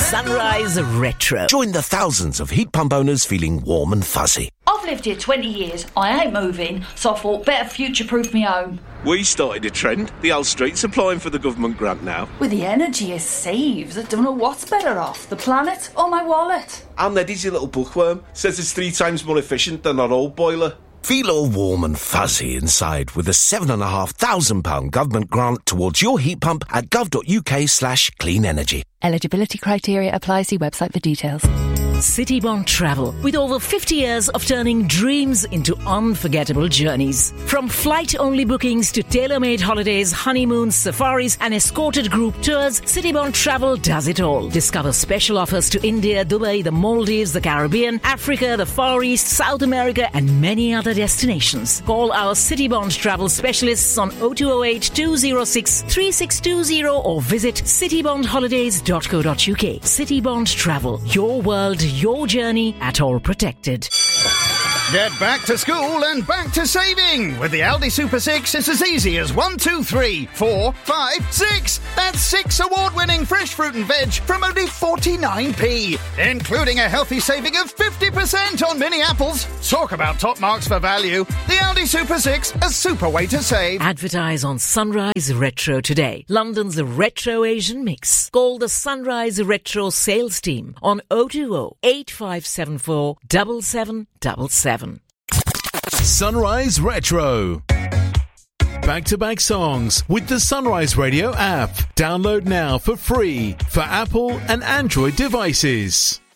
Sunrise Retro. Join the thousands of heat pump owners feeling warm and fuzzy. I've lived here 20 years. I ain't moving, so I thought better future-proof my home. We started a trend. The Hull Street's applying for the government grant now. With the energy it saves, I don't know what's better off, the planet or my wallet. And Eddie's your little bookworm. Says it's 3 times more efficient than our old boiler. Feel all warm and fuzzy inside with a £7,500 government grant towards your heat pump at gov.uk/clean energy. Eligibility criteria apply. See website for details. Citybond Travel, with over 50 years of turning dreams into unforgettable journeys. From flight-only bookings to tailor-made holidays, honeymoons, safaris and escorted group tours, Citybond Travel does it all. Discover special offers to India, Dubai, the Maldives, the Caribbean, Africa, the Far East, South America and many other destinations. Call our Citybond Travel specialists on 0208 206 3620 or visit citybondholidays.co.uk. Citybond Travel, your world, your journey, at all protected. Get back to school and back to saving. With the Aldi Super 6, it's as easy as 1, 2, 3, 4, 5, 6. That's 6 award-winning fresh fruit and veg from only 49p, including a healthy saving of 50% on mini apples. Talk about top marks for value. The Aldi Super 6, a super way to save. Advertise on Sunrise Retro today, London's retro Asian mix. Call the Sunrise Retro sales team on 020 8574 7777. Sunrise Retro. Back-to-back songs with the Sunrise Radio app. Download now for free for Apple and Android devices.